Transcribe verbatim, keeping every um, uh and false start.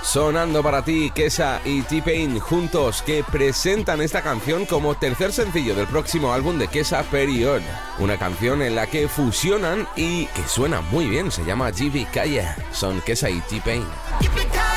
Sonando para ti, Kesha y T-Pain juntos, que presentan esta canción como tercer sencillo del próximo álbum de Kesha, Period. Una canción en la que fusionan y que suena muy bien, se llama Yippee Kaya. Son Kesha y T-Pain.